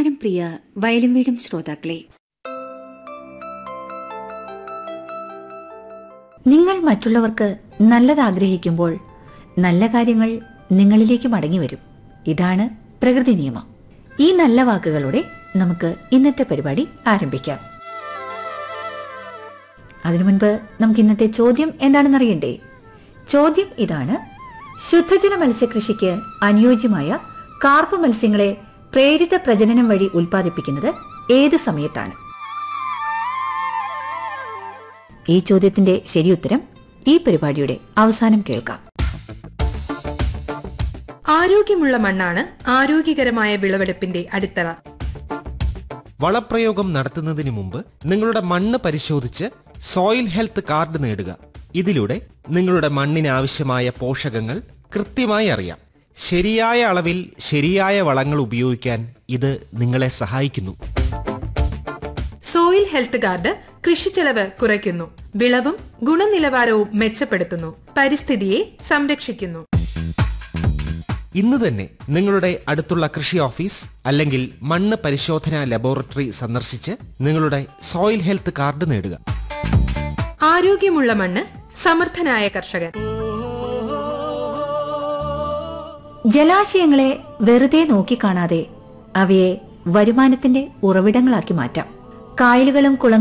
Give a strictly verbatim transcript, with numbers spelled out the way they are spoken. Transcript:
നമസ്കാരം പ്രിയ വയലും വീടും ശ്രോതാക്കളെ. നിങ്ങൾ മറ്റുള്ളവർക്ക് നല്ലത് ആഗ്രഹിക്കുമ്പോൾ നല്ല കാര്യങ്ങൾ നിങ്ങളിലേക്ക് മടങ്ങി വരും. ഇതാണ് പ്രകൃതി നിയമം. ഈ നല്ല വാക്കുകളോടെ നമുക്ക് ഇന്നത്തെ പരിപാടി ആരംഭിക്കാം. അതിനു മുൻപ് നമുക്ക് ഇന്നത്തെ ചോദ്യം എന്താണെന്നറിയണ്ടേ? ചോദ്യം ഇതാണ്: ശുദ്ധജല മത്സ്യകൃഷിക്ക് അനുയോജ്യമായ കാർപ്പ് മത്സ്യങ്ങളെ പ്രേരിത പ്രജനനം വഴി ഉൽപ്പാദിപ്പിക്കുന്നത് ഏത് സമയത്താണ്? ഈ ചോദ്യത്തിന്റെ ശരിയുത്തരം ഈ പരിപാടിയുടെ അവസാനം കേൾക്കാം. ആരോഗ്യമുള്ള മണ്ണാണ് ആരോഗ്യകരമായ വിളവെടുപ്പിന്റെ അടിത്തറ. വളപ്രയോഗം നടത്തുന്നതിന് മുമ്പ് നിങ്ങളുടെ മണ്ണ് പരിശോധിച്ച് സോയിൽ ഹെൽത്ത് കാർഡ് നേടുക. ഇതിലൂടെ നിങ്ങളുടെ മണ്ണിന് ആവശ്യമായ പോഷകങ്ങൾ കൃത്യമായി അറിയാം. ശരിയായ അളവിൽ ശരിയായ വളങ്ങൾ ഉപയോഗിക്കാൻ ഇത് നിങ്ങളെ സഹായിക്കുന്നു. സോയിൽ ഹെൽത്ത് കാർഡ് കൃഷിച്ചെലവ് കുറയ്ക്കുന്നു, വിളവും ഗുണനിലവാരവും മെച്ചപ്പെടുത്തുന്നു, പരിസ്ഥിതിയെ സംരക്ഷിക്കുന്നു. ഇന്ന് തന്നെ നിങ്ങളുടെ അടുത്തുള്ള കൃഷി ഓഫീസ് അല്ലെങ്കിൽ മണ്ണ് പരിശോധനാ ലബോറട്ടറി സന്ദർശിച്ച് നിങ്ങളുടെ സോയിൽ ഹെൽത്ത് കാർഡ് നേടുക. ആരോഗ്യമുള്ള മണ്ണ്, സമർത്ഥനായ കർഷകൻ. ജലാശയങ്ങളെ വെറുതെ നോക്കിക്കാണാതെ അവയെ വരുമാനത്തിന്റെ ഉറവിടങ്ങളാക്കി മാറ്റാം. കായലുകളും കുളങ്ങളും